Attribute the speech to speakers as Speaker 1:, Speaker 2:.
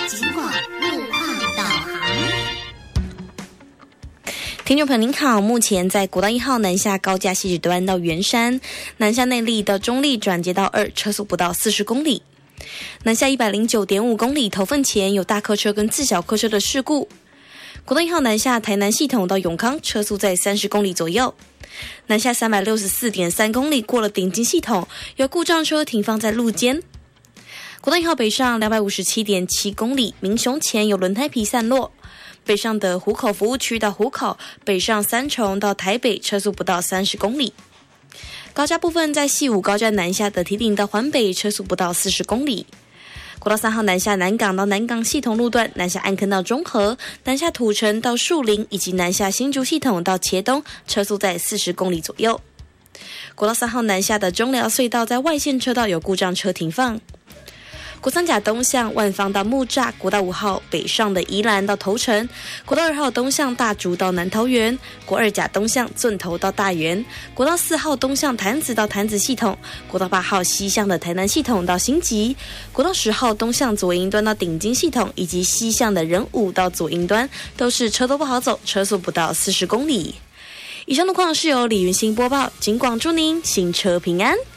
Speaker 1: 警广路况导航。
Speaker 2: 听众朋友您好，目前在国道1号南下高架汐止端到圆山，南下内坜到中坜转接到2，车速不到40公里。南下109.5公里头份前有大客车跟自小客车的事故。国道1号南下台南系统到永康，车速在30公里左右。南下364.3公里过了顶金系统，有故障车停放在路肩。国道1号北上257.7公里，民雄前有轮胎皮散落。北上的湖口服务区到湖口，北上三重到台北，车速不到30公里。高架部分在汐五高站南下的堤顶到环北，车速不到40公里。国道3号南下南港到南港系统路段，南下安坑到中和，南下土城到树林，以及南下新竹系统到茄东，车速在40公里左右。国道3号南下的中寮隧道在外线车道有故障车停放。国三甲东向万芳到木栅，国道5号北上的宜兰到头城，国道2号东向大竹到南桃园，国2甲东向圳头到大园，国道4号东向潭子到潭子系统，国道8号西向的台南系统到新集，国道10号东向左营端到顶金系统，以及西向的仁武到左营端，都是车都不好走，车速不到40公里。以上路况是由李云兴播报，警广祝您行车平安。